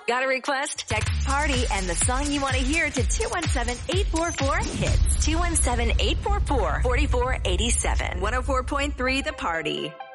Got a request? Text Party and the song you want to hear to 217-844-HITS. 217-844-4487. 104.3 The Party.